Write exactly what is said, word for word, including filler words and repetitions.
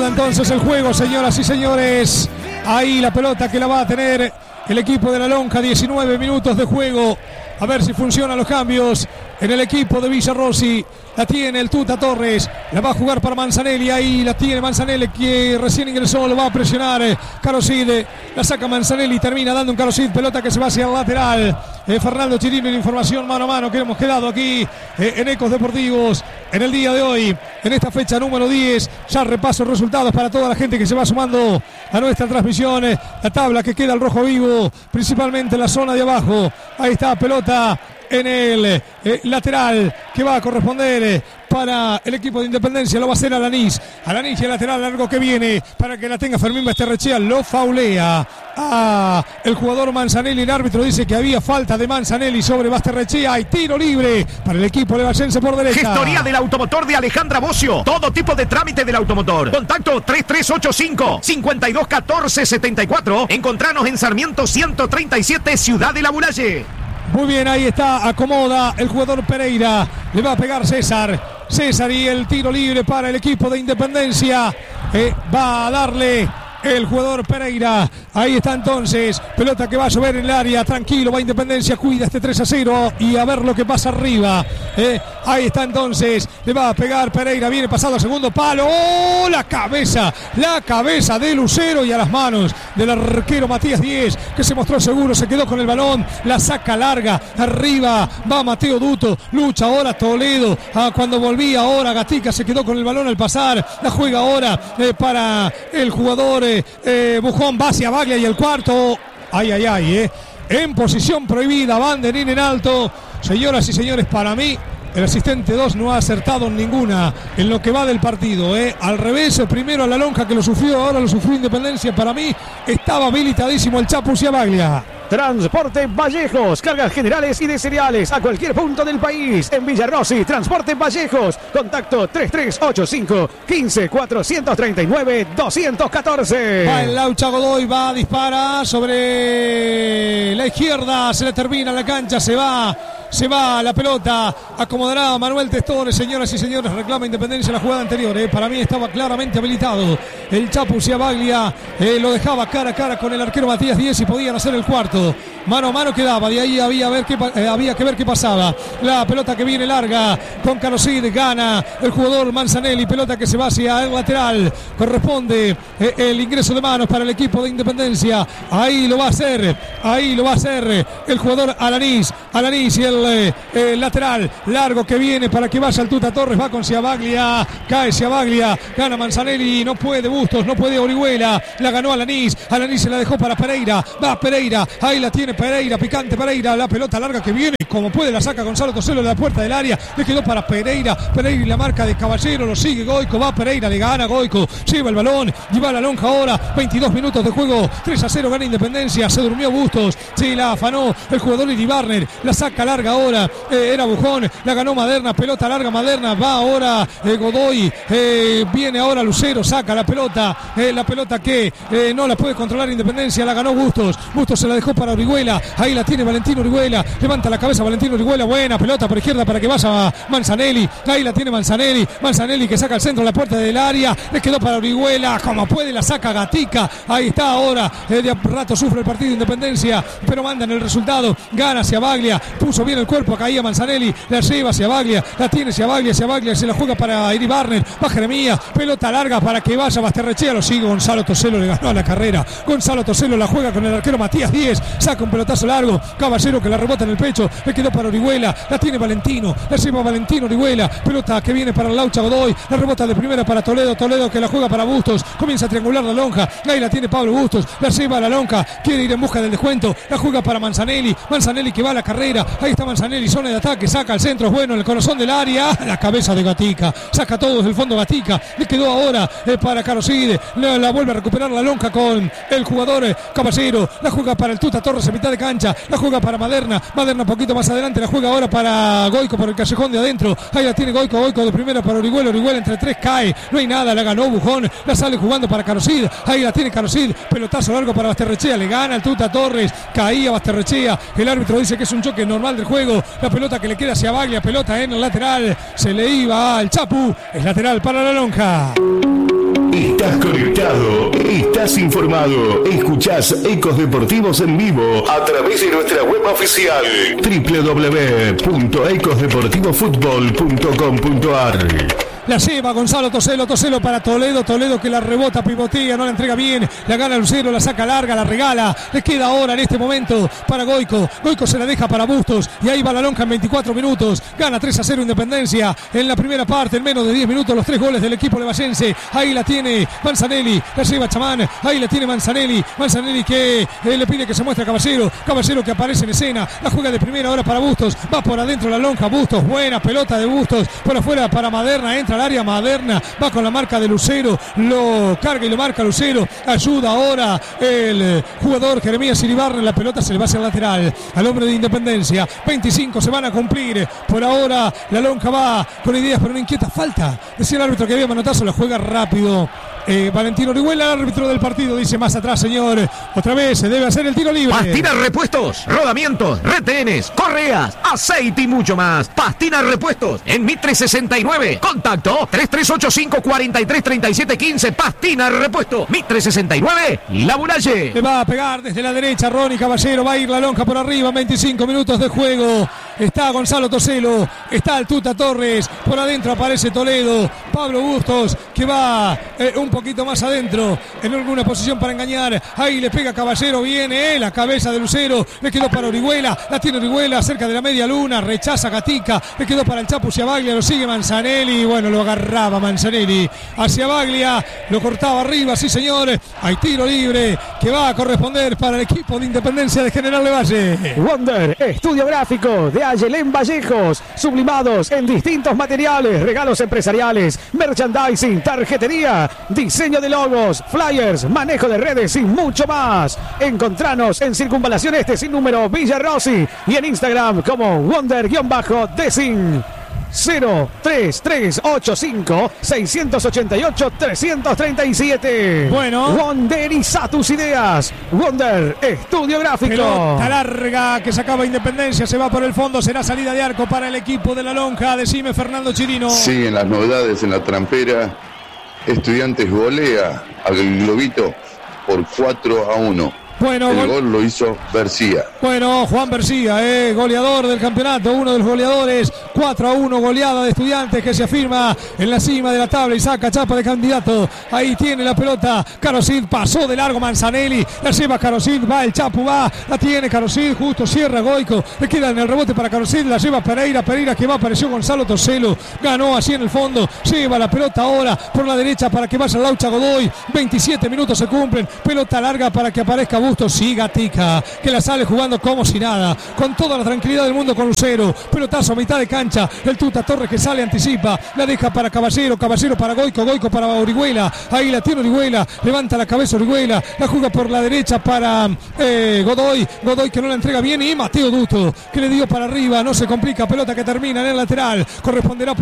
acomoda entonces el juego, señoras y señores. Ahí la pelota que la va a tener el equipo de La Lonja, diecinueve minutos de juego. A ver si funcionan los cambios en el equipo de Villarrossi. La tiene el Tuta Torres, la va a jugar para Manzanelli, ahí la tiene Manzanelli que recién ingresó, lo va a presionar Carosid, la saca Manzanelli, termina dando un Carosid, pelota que se va hacia el lateral. eh, Fernando Chirino en información mano a mano que hemos quedado aquí eh, en Ecos Deportivos en el día de hoy, en esta fecha número diez. Ya repaso resultados para toda la gente que se va sumando a nuestra transmisión. eh, la tabla que queda al rojo vivo, principalmente en la zona de abajo. Ahí está, pelota en el eh, lateral que va a corresponder eh, para el equipo de Independencia. Lo va a hacer Alanís. Alanís y el lateral largo que viene para que la tenga Fermín Basterrechea. Lo faulea a el jugador Manzanelli. El árbitro dice que había falta de Manzanelli sobre Basterrechea. Hay tiro libre para el equipo levallense por derecha. Gestoría del automotor de Alejandra Bocio. Todo tipo de trámite del automotor. Contacto tres tres ocho cinco, cinco dos uno cuatro siete cuatro. Encontranos en Sarmiento ciento treinta y siete, Ciudad de la Mulalle. Muy bien, ahí está, acomoda el jugador Pereira. Le va a pegar César. César y el tiro libre para el equipo de Independencia. Eh, va a darle el jugador Pereira. Ahí está entonces, pelota que va a llover en el área. Tranquilo, va Independencia, cuida este tres a cero y a ver lo que pasa arriba. Eh, ahí está entonces, le va a pegar Pereira, viene pasado al segundo palo. ¡Oh! La cabeza, la cabeza de Lucero y a las manos del arquero Matías Díez, que se mostró seguro, se quedó con el balón, la saca larga, arriba va Mateo Duto, lucha ahora Toledo, ah, cuando volvía ahora Gatica se quedó con el balón al pasar, la juega ahora eh, para el jugador eh, eh, Bujón, va hacia Baglia y el cuarto, ay, ay, ay, eh. en posición prohibida, banderín en alto, señoras y señores, para mí el asistente dos no ha acertado en ninguna en lo que va del partido. ¿eh? Al revés, primero a La Lonja que lo sufrió, ahora lo sufrió Independencia. Para mí estaba habilitadísimo el Chapu Ciabaglia. Transporte Vallejos, cargas generales y de cereales a cualquier punto del país. En Villarrossi, Transporte Vallejos. Contacto tres tres ocho cinco, quince, cuatrocientos treinta y nueve, doscientos catorce. Va el Laucha Godoy, va a disparar sobre la izquierda, se le termina la cancha, se va, se va la pelota, acomodará Manuel Testores, señoras y señores, reclama Independencia la jugada anterior, eh. para mí estaba claramente habilitado el Chapu Ciabaglia, eh, lo dejaba cara a cara con el arquero Matías Díez y podían hacer el cuarto. Mano a mano quedaba, de ahí había, ver qué, eh, había que ver qué pasaba. La pelota que viene larga con Carosid, gana el jugador Manzanelli, pelota que se va hacia el lateral, corresponde eh, el ingreso de manos para el equipo de Independencia. Ahí lo va a hacer, ahí lo va a hacer el jugador Alanís, Alanís y el, eh, el lateral largo que viene para que vaya el Tuta Torres, va con Ciabaglia, cae Ciabaglia, gana Manzanelli, no puede Bustos, no puede Orihuela, la ganó Alanís, Alanís se la dejó para Pereira, va Pereira, ahí la tiene Pereira, picante Pereira, la pelota larga que viene, como puede la saca Gonzalo Toselo de la puerta del área, le quedó para Pereira, Pereira y la marca de Caballero, lo sigue Goico, va Pereira, le gana Goico, lleva el balón, lleva la lonja ahora, veintidós minutos de juego, tres a cero gana Independencia, se durmió Bustos, se la afanó el jugador Iri Barner, la saca larga ahora, eh, era Bujón, la ganó Maderna, pelota larga Maderna, va ahora eh, Godoy, eh, viene ahora Lucero, saca la pelota, eh, la pelota que eh, no la puede controlar Independencia, la ganó Bustos, Bustos se la dejó para Orihuela, ahí la tiene Valentino Orihuela, levanta la cabeza Valentino Orihuela, buena pelota por izquierda para que vaya Manzanelli, ahí la tiene Manzanelli, Manzanelli que saca al centro la puerta del área, le quedó para Orihuela, como puede la saca Gatica, ahí está ahora, eh, de rato sufre el partido de Independencia, pero mandan el resultado, gana Ciabaglia, puso bien el cuerpo, caía Manzanelli, la lleva Ciabaglia, la tiene Ciabaglia, Ciabaglia se la juega para Iri Barner, va Jeremías, pelota larga para que vaya Basterrechea, lo sigue Gonzalo Toselo, le ganó a la carrera, Gonzalo Toselo la juega con el arquero Matías Díez, saca un pelotazo largo, Caballero que la rebota en el pecho, le quedó para Orihuela, la tiene Valentino, la lleva Valentino Orihuela, pelota que viene para el Laucha Godoy, la rebota de primera para Toledo, Toledo que la juega para Bustos, comienza a triangular la lonja, ahí la tiene Pablo Bustos, la lleva a la lonja, quiere ir en busca del descuento, la juega para Manzanelli, Manzanelli que va a la carrera, ahí está Manzanelli, zona de ataque, saca al centro, es bueno, en el corazón del área, la cabeza de Gatica, saca todo desde el fondo Gatica, le quedó ahora eh, para Caroside, la, la vuelve a recuperar la lonja con el jugador eh, Caballero, la juega para el Tuta Torres en mitad de cancha, la juega para Maderna, Maderna un poquito más adelante, la juega ahora para Goico por el callejón de adentro, ahí la tiene Goico, Goico de primera para Orihuela, Orihuela entre tres cae, no hay nada, la ganó Bujón, la sale jugando para Carosid, ahí la tiene Carosid, pelotazo largo para Basterrechea, le gana el Tuta Torres, caía Basterrechea, el árbitro dice que es un choque normal del juego, la pelota que le queda hacia Baglia, pelota en el lateral, se le iba al Chapu, es lateral para la lonja. Estás conectado, estás informado, escuchás Ecos Deportivos en vivo a través de nuestra web oficial doble u doble u doble u punto ecos deportivo fútbol punto com punto a r. La lleva Gonzalo Toselo, Toselo para Toledo, Toledo que la rebota, pivotea, no la entrega bien, la gana Lucero, la saca larga, la regala, le queda ahora en este momento para Goico, Goico se la deja para Bustos y ahí va la lonja en veinticuatro minutos, gana tres a cero Independencia en la primera parte, en menos de diez minutos los tres goles del equipo levallense, ahí la tiene Manzanelli, la lleva Chamán, ahí la tiene Manzanelli, Manzanelli que eh, le pide que se muestre a Caballero, Caballero que aparece en escena, la juega de primera ahora para Bustos, va por adentro la lonja, Bustos, buena pelota de Bustos, por afuera para Maderna, entra al área Maderna, va con la marca de Lucero, lo carga y lo marca Lucero, ayuda ahora el jugador Jeremías Iribarren, la pelota se le va hacia el lateral al hombre de Independencia, veinticinco se van a cumplir, por ahora la lonja va con ideas pero no inquieta, falta, decía el árbitro que había manotazo, la juega rápido eh, Valentino Orihuela, el árbitro del partido, dice más atrás señor, otra vez se debe hacer el tiro libre. Pastina Repuestos, rodamientos, retenes, correas, aceite y mucho más. Pastina Repuestos en Mitre sesenta y nueve, contacto tres tres ocho cinco, cuatro tres, tres siete uno cinco. Pastina Repuesto, Mitre sesenta y nueve y La Muralle. Le va a pegar desde la derecha Ronnie Caballero, va a ir la lonja por arriba, veinticinco minutos de juego, está Gonzalo Toselo, está el Tuta Torres, por adentro aparece Toledo, Pablo Bustos que va eh, un poquito más adentro, en alguna posición para engañar, ahí le pega Caballero, viene eh, la cabeza de Lucero, le quedó para Orihuela, la tiene Orihuela cerca de la media luna, rechaza Gatica, le quedó para el Chapu Ciabaglia, lo sigue Manzanelli, bueno, lo agarraba Manzanelli hacia Baglia, lo cortaba arriba, sí señor, hay tiro libre que va a corresponder para el equipo de Independencia de General Lavalle. Wonder, estudio gráfico de Ayelén Vallejos, sublimados en distintos materiales, regalos empresariales, merchandising, tarjetería, diseño de logos, flyers, manejo de redes y mucho más. Encontranos en Circunvalación Este sin número Villa Rossi y en Instagram como Wonder-Desin. cero tres tres ocho cinco seis ocho ocho tres tres siete. Bueno. Wonderiza tus ideas. Wonder, estudio gráfico. Pelota larga que sacaba Independencia, se va por el fondo, será salida de arco para el equipo de la lonja. Decime, Fernando Chirino. Siguen las novedades en la trampera. Estudiantes golea al Globito por cuatro a uno. Bueno, el gol, gol lo hizo García. Bueno, Juan García, eh, goleador del campeonato, uno de los goleadores, cuatro a uno, goleada de Estudiantes que se afirma en la cima de la tabla y saca chapa de candidato. Ahí tiene la pelota, Carosid pasó de largo Manzanelli, la lleva Carosid, va el Chapu, va, la tiene Carosid, justo cierra Goico, le queda en el rebote para Carosid, la lleva Pereira, Pereira que va, apareció Gonzalo Toselo, ganó así en el fondo, lleva la pelota ahora por la derecha para que vaya Laucha Godoy, veintisiete minutos se cumplen, pelota larga para que aparezca Bustos y Gatica, que la sale jugando como si nada, con toda la tranquilidad del mundo con Lucero, pelotazo a mitad de cancha, el Tuta Torres que sale, anticipa, la deja para Caballero, Caballero para Goico, Goico para Orihuela, ahí la tiene Orihuela, levanta la cabeza Orihuela, la juega por la derecha para eh, Godoy, Godoy que no la entrega bien y Mateo Duto, que le dio para arriba, no se complica, pelota que termina en el lateral, corresponderá